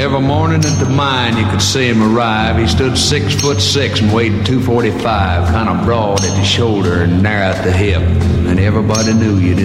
every morning at the mine you could see him arrive. He stood 6'6" and weighed 245, kind of broad at the shoulder and narrow at the hip. And everybody knew you didn't